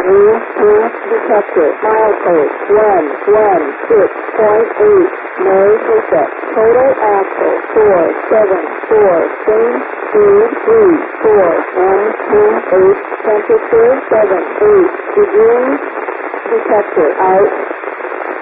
detector, milepost 116.8, no reset, total axle 474, same speed 34, 128, temperature 78 degrees, detector out.